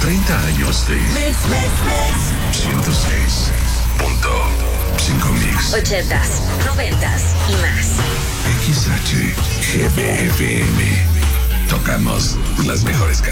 30 años de 106.5 Mix. 80s, 90s y más. XHGBFM. Tocamos las mejores canciones.